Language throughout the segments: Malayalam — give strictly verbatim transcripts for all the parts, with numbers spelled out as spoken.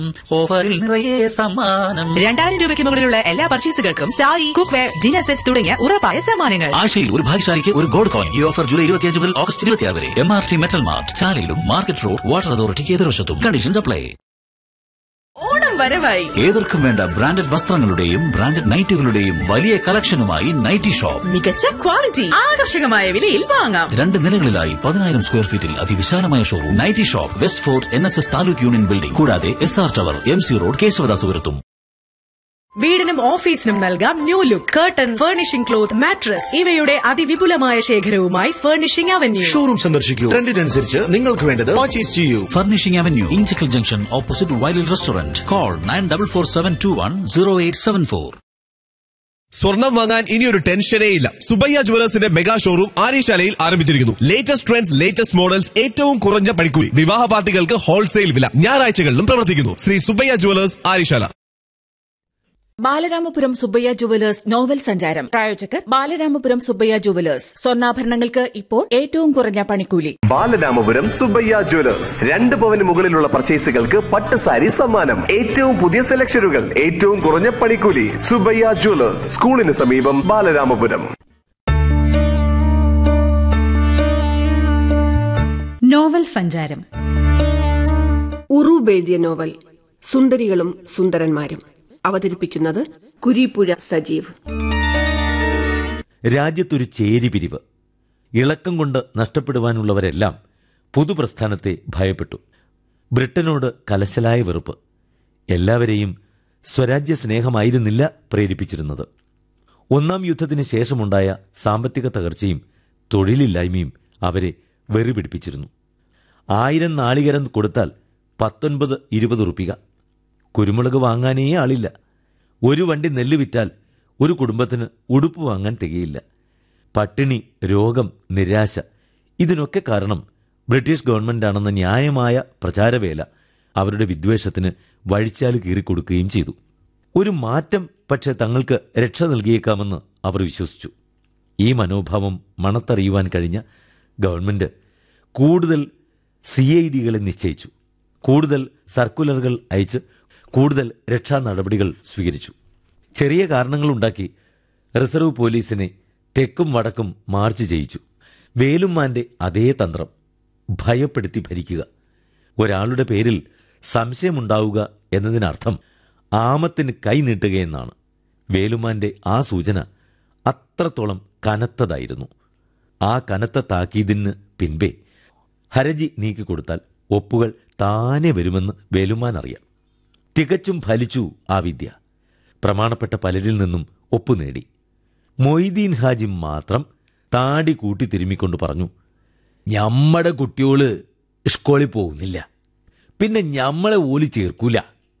ഓഫറിൽ നിറയെ സമ്മാനം. രണ്ടായിരം രൂപയ്ക്ക് മുകളിലുള്ള എല്ലാ പർച്ചേസുകൾക്കും sari, cook wear, dinner set തുടങ്ങിയ ഉറപ്പായ സമ്മാനങ്ങൾ. ആഴ്ചയിൽ ഒരു ഭാഗ്യശാലിക്ക് ഒരു ഗോൾഡ് കോയിൻ. ഈ ഓഫർ ജൂലൈ ഇരുപത്തിയഞ്ച് മുതൽ ഓഗസ്റ്റ് ഇരുപത്തിയാറ് വരെ. M R T metal mart, ചാലയിലും market road, water അതോറിറ്റിക്ക് എതിർവശത്തും. Conditions apply. ഓണം വരവായി. ഏവർക്കും വേണ്ട ബ്രാൻഡഡ് വസ്ത്രങ്ങളുടെയും ബ്രാൻഡഡ് നൈറ്റുകളുടെയും വലിയ കളക്ഷനുമായി നൈറ്റി ഷോപ്പ്. മികച്ച ക്വാളിറ്റി, ആകർഷകമായ വിലയിൽ വാങ്ങാം. രണ്ട് നിലകളിലായി പതിനായിരം സ്ക്വയർ ഫീറ്റിൽ അതിവിശാലമായ showroom. Nightie shop, west fort N S S taluk union building, കൂടാതെ S R tower, M C road, കേശവദാസുപുരത്തും. വീടിനും ഓഫീസിനും നൽകാം new look. Curtain, furnishing cloth, mattress ഇവയുടെ അതിവിപുലമായ ശേഖരവുമായി ഫർണിഷിംഗ് അവന്യൂ. ഷോറൂം സന്ദർശിക്കൂ. ട്രെൻഡിനനുസരിച്ച് നിങ്ങൾക്ക് വേണ്ടത് പർച്ചേസ് ചെയ്യൂ. Furnishing avenue, Inchakkal junction, opposite വൈലിൽ restaurant. Call nine double four seven to one zero eight seven four. സ്വർണം വാങ്ങാൻ ഇനിയൊരു ടെൻഷനേ ഇല്ല. സുബയ്യ ജുവലേഴ്സിന്റെ മെഗാ ഷോറൂം ആര്യശാലയിൽ ആരംഭിച്ചിരിക്കുന്നു. ലേറ്റസ്റ്റ് ട്രെൻഡ്സ്, ലേറ്റസ്റ്റ് മോഡൽസ്, ഏറ്റവും കുറഞ്ഞ പണിക്കൂലി. വിവാഹ പാർട്ടികൾക്ക് ഹോൾസെയിൽ വില. ഞായറാഴ്ചകളിലും പ്രവർത്തിക്കുന്നു. Shri Subbaiah jewellers, Aryasala. Balaramapuram Subbaiah jewellers novel സഞ്ചാരം പ്രായോജകർ ബാലരാമപുരം സുബ്ബയ്യ ജുവലേഴ്സ്. സ്വർണ്ണാഭരണങ്ങൾക്ക് ഇപ്പോൾ ഏറ്റവും കുറഞ്ഞ പണിക്കൂലി. ബാലരാമപുരം സുബ്ബയ്യ ജുവലേഴ്സ്. രണ്ട് പവന് മുകളിലുള്ള പർച്ചേസുകൾക്ക് പട്ട് സാരി സമ്മാനം. ഏറ്റവും പുതിയ സെലക്ഷനുകൾ, ഏറ്റവും കുറഞ്ഞ പണിക്കൂലി. സുബ്ബയ്യ ജുവലേഴ്സ്, സ്കൂളിന് സമീപം, ബാലരാമപുരം. നോവൽ സഞ്ചാരം. ഉറൂബ് എഴുതിയ നോവൽ സുന്ദരികളും സുന്ദരന്മാരും. അവതരിപ്പിക്കുന്നത് കുരീപ്പുഴ സജീവ്. രാജ്യത്തൊരു ചേരിപിരിവ്. ഇളക്കം കൊണ്ട് നഷ്ടപ്പെടുവാനുള്ളവരെല്ലാം പൊതുപ്രസ്ഥാനത്തെ ഭയപ്പെട്ടു. ബ്രിട്ടനോട് കലശലായ വെറുപ്പ്. എല്ലാവരെയും സ്വരാജ്യ സ്നേഹമായിരുന്നില്ല പ്രേരിപ്പിച്ചിരുന്നത്. ഒന്നാം യുദ്ധത്തിന് ശേഷമുണ്ടായ സാമ്പത്തിക തകർച്ചയും തൊഴിലില്ലായ്മയും അവരെ വെറിപിടിപ്പിച്ചിരുന്നു. ആയിരം നാളികരം കൊടുത്താൽ പത്തൊൻപത് ഇരുപത് റുപ്പിക. കുരുമുളക് വാങ്ങാനേ ആളില്ല. ഒരു വണ്ടി നെല്ല് വിറ്റാൽ ഒരു കുടുംബത്തിന് ഉടുപ്പ് വാങ്ങാൻ തികയില്ല. പട്ടിണി, രോഗം, നിരാശ ഇതിനൊക്കെ കാരണം ബ്രിട്ടീഷ് ഗവൺമെൻറ്റാണെന്ന ന്യായമായ പ്രചാരവേല അവരുടെ വിദ്വേഷത്തിന് വഴിച്ചാല് കീറിക്കൊടുക്കുകയും ചെയ്തു. ഒരു മാറ്റം പക്ഷേ തങ്ങൾക്ക് രക്ഷ നൽകിയേക്കാമെന്ന് അവർ വിശ്വസിച്ചു. ഈ മനോഭാവം മണത്തറിയുവാൻ കഴിഞ്ഞ ഗവൺമെൻറ് കൂടുതൽ സി ഐ ഡികളെ നിശ്ചയിച്ചു. കൂടുതൽ സർക്കുലറുകൾ അയച്ച് കൂടുതൽ രക്ഷാ നടപടികൾ സ്വീകരിച്ചു. ചെറിയ കാരണങ്ങളുണ്ടാക്കി റിസർവ് പോലീസിനെ തെക്കും വടക്കും മാർച്ച് ചെയ്യിച്ചു. വേലുമ്മാൻ്റെ അതേ തന്ത്രം, ഭയപ്പെടുത്തി ഭരിക്കുക. ഒരാളുടെ പേരിൽ സംശയമുണ്ടാവുക എന്നതിനർത്ഥം ആമത്തിന് കൈ നീട്ടുകയെന്നാണ്. വേലുമ്മാൻ്റെ ആ സൂചന അത്രത്തോളം കനത്തതായിരുന്നു. ആ കനത്ത താക്കീതിന് പിൻപേ ഹർജി നീക്കിക്കൊടുത്താൽ ഒപ്പുകൾ താനെ വരുമെന്ന് വേലുമ്മാൻ അറിയാം. തികച്ചും ഫലിച്ചു ആ വിദ്യ. പ്രമാണപ്പെട്ട പലരിൽ നിന്നും ഒപ്പു നേടി. മൊയ്തീൻ ഹാജി മാത്രം താടി കൂട്ടി തിരുമ്മിക്കൊണ്ട് പറഞ്ഞു, ഞമ്മടെ കുട്ടിയോള് സ്കൂളിൽ പോകുന്നില്ല, പിന്നെ ഞമ്മളെ ഓലി ചേർക്കൂല.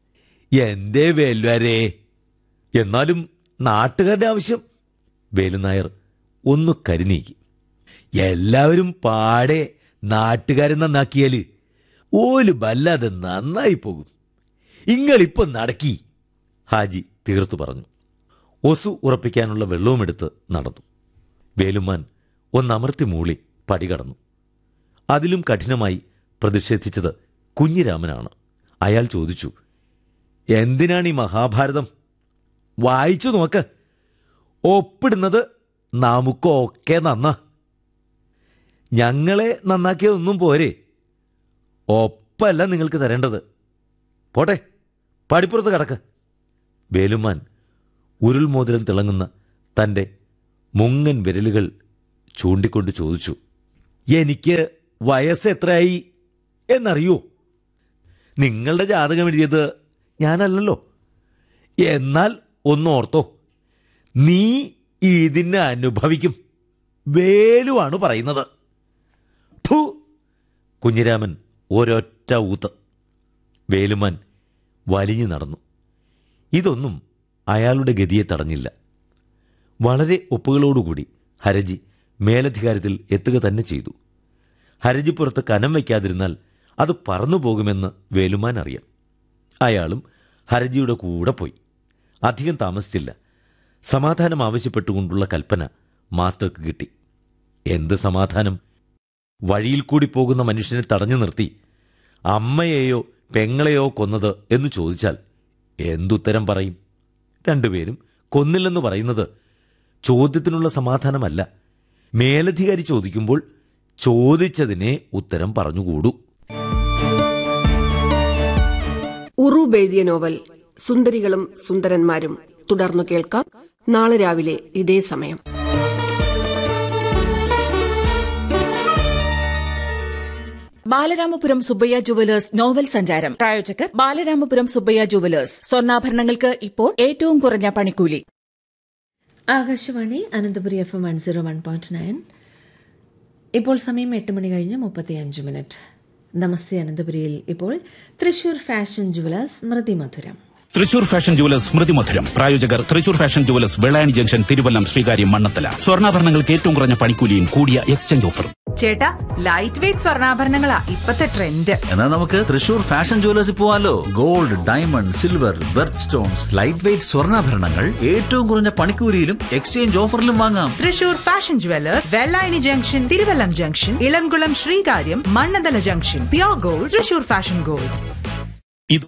എന്തേ വേലുവരേ? എന്നാലും നാട്ടുകാരുടെ ആവശ്യം. വേലുനായർ ഒന്നു കരുനീക്കി. എല്ലാവരും പാടെ നാട്ടുകാരെ നന്നാക്കിയാൽ ഓല് വല്ലാതെ നന്നായി പോകും. ഇങ്ങളിപ്പം നടക്കി, ഹാജി തീർത്തു പറഞ്ഞു. ഒസു ഉറപ്പിക്കാനുള്ള വെള്ളവുമെടുത്ത് നടന്നു. വേലുമാൻ ഒന്നമർത്തി മൂളി പടി കടന്നു. അതിലും കഠിനമായി പ്രതിഷേധിച്ചത് കുഞ്ഞിരാമനാണ്. അയാൾ ചോദിച്ചു, എന്തിനാണ് ഈ മഹാഭാരതം? വായിച്ചു നോക്ക്. ഒപ്പിടുന്നത് നമുക്കൊക്കെ നന്ന. ഞങ്ങളെ നന്നാക്കിയതൊന്നും പോരെ. ഒപ്പല്ല നിങ്ങൾക്ക് തരേണ്ടത്. പോട്ടെ, പടിപ്പുറത്ത് കിടക്ക്. വേലുമാൻ ഉരുൾമോതിരം തിളങ്ങുന്ന തൻ്റെ മുങ്ങൻ വിരലുകൾ ചൂണ്ടിക്കൊണ്ട് ചോദിച്ചു, എനിക്ക് വയസ്സ് എത്രയായി എന്നറിയോ? നിങ്ങളുടെ ജാതകം എഴുതിയത് ഞാനല്ലല്ലോ. എന്നാൽ ഒന്നോർത്തോ, നീ ഇതിനെ അനുഭവിക്കും. വേലുവാണ് പറയുന്നത്. ഫു! കുഞ്ഞിരാമൻ ഒരൊറ്റ ഊത്ത്. വേലുമാൻ വലിഞ്ഞു നടന്നു. ഇതൊന്നും അയാളുടെ ഗതിയെ തടഞ്ഞില്ല. വളരെ ഒപ്പുകളോടുകൂടി ഹർജി മേലധികാരത്തിൽ എത്തുക തന്നെ ചെയ്തു. ഹർജിപ്പുറത്ത് കനം വയ്ക്കാതിരുന്നാൽ അത് പറന്നു പോകുമെന്ന് വേലുമാൻ അറിയാം. അയാളും ഹർജിയുടെ കൂടെ പോയി. അധികം താമസിച്ചില്ല. സമാധാനം ആവശ്യപ്പെട്ടുകൊണ്ടുള്ള കൽപ്പന മാസ്റ്റർക്ക് കിട്ടി. എന്ത് സമാധാനം? വഴിയിൽ കൂടി പോകുന്ന മനുഷ്യനെ തടഞ്ഞു നിർത്തി അമ്മയെയോ പെങ്ങളെയോ കൊന്നത് എന്ന് ചോദിച്ചാൽ എന്തുത്തരം പറയും? രണ്ടുപേരും കൊന്നില്ലെന്ന് പറയുന്നത് ചോദ്യത്തിനുള്ള സമാധാനമല്ല. മേലധികാരി ചോദിക്കുമ്പോൾ ചോദിച്ചതിനെ ഉത്തരം പറഞ്ഞുകൂടൂ. ഉറൂബ് എഴുതിയ നോവൽ സുന്ദരികളും സുന്ദരന്മാരും തുടർന്നു കേൾക്കാം നാളെ രാവിലെ ഇതേ സമയം. ബാലരാമപുരം സുബ്ബയ്യ ജുവലേഴ്സ് നോവൽ സഞ്ചാരം പ്രായോജകർ ബാലരാമപുരം സുബ്ബയ്യ ജുവലേഴ്സ് സ്വർണ്ണാഭരണങ്ങൾക്ക് ഇപ്പോൾ ഏറ്റവും കുറഞ്ഞ പണിക്കൂലി. Akashvani Ananthapuri F M one zero one point nine. ഇപ്പോൾ സമയം എട്ട് മണി കഴിഞ്ഞ് മുപ്പത്തിയഞ്ച് മിനിറ്റ്. നമസ്തേ അനന്തപുരിയിൽ ഇപ്പോൾ തൃശൂർ ഫാഷൻ ജുവലേഴ്സ് സ്മൃതി മധുരം. തൃശൂർ ഫാഷൻ ജുവലേഴ്സ് സ്മൃതി മധുരം പ്രായോജകർ Thrissur fashion jewellers Vellayani junction, Thiruvallam, Sreekaryam, Mannathala. സ്വർണ്ണാഭരണങ്ങൾക്ക് ഏറ്റവും കുറഞ്ഞ പണിക്കൂലിയും കൂടിയ എക്സ്ചേഞ്ച് ഓഫറും. ചേട്ടാ, ലൈറ്റ് വെയിറ്റ് സ്വർണ്ണാഭരണങ്ങളാ ഇപ്പത്തെ ട്രെൻഡ്. എന്നാൽ നമുക്ക് തൃശൂർ ഫാഷൻ ജുവലേഴ്സിൽ പോവാലോ. Gold, diamond, silver, berth stones, light weight സ്വർണ്ണാഭരണങ്ങൾ ഏറ്റവും കുറഞ്ഞ പണിക്കൂലിയിലും എക്സ്ചേഞ്ച് ഓഫറിലും വാങ്ങാം. Thrissur fashion jewellers Vellayani junction, Thiruvallam junction, Elamkulam, Sreekaryam, Mannanthala junction. Pure gold, Thrissur fashion gold. ഇത്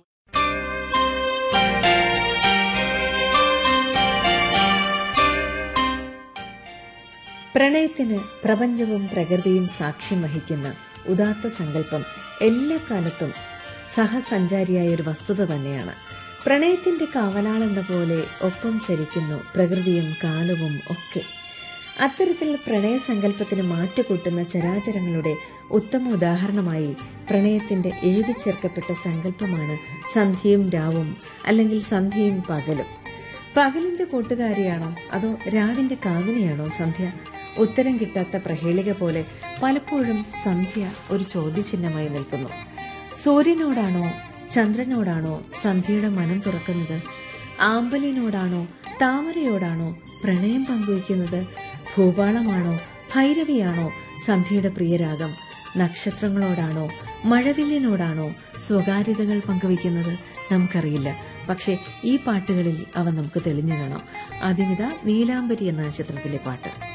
പ്രണയത്തിന് പ്രപഞ്ചവും പ്രകൃതിയും സാക്ഷ്യം വഹിക്കുന്ന ഉദാത്ത സങ്കല്പം എല്ലാ കാലത്തും സഹസഞ്ചാരിയായ ഒരു വസ്തുത തന്നെയാണ്. പ്രണയത്തിന്റെ കാവലാളെന്ന പോലെ ഒപ്പം ചരിക്കുന്നു പ്രകൃതിയും കാലവും ഒക്കെ. അത്തരത്തിൽ പ്രണയസങ്കല്പത്തിന് മാറ്റുകൂട്ടുന്ന ചരാചരങ്ങളുടെ ഉത്തമ ഉദാഹരണമായി പ്രണയത്തിന്റെ എഴുതിച്ചേർക്കപ്പെട്ട സങ്കല്പമാണ് സന്ധ്യയും രാവും, അല്ലെങ്കിൽ സന്ധ്യയും പകലും. പകലിന്റെ കൂട്ടുകാരിയാണോ അതോ രാവിന്റെ കാമിനിയാണോ സന്ധ്യ? ഉത്തരം കിട്ടാത്ത പ്രഹേളിക പോലെ പലപ്പോഴും സന്ധ്യ ഒരു ചോദ്യചിഹ്നമായി നിൽക്കുന്നു. സൂര്യനോടാണോ ചന്ദ്രനോടാണോ സന്ധ്യയുടെ മനം തുറക്കുന്നത്? ആമ്പലിനോടാണോ താമരയോടാണോ പ്രണയം പങ്കുവയ്ക്കുന്നത്? ഭൂപാളമാണോ ഭൈരവിയാണോ സന്ധ്യയുടെ പ്രിയരാഗം? നക്ഷത്രങ്ങളോടാണോ മഴവില്ലിനോടാണോ സ്വകാര്യതകൾ പങ്കുവയ്ക്കുന്നത്? നമുക്കറിയില്ല. പക്ഷേ ഈ പാട്ടുകളിൽ അവ നമുക്ക് തെളിഞ്ഞു കാണാം. ആദ്യമിത നീലാംബരി എന്ന ചിത്രത്തിലെ പാട്ട്.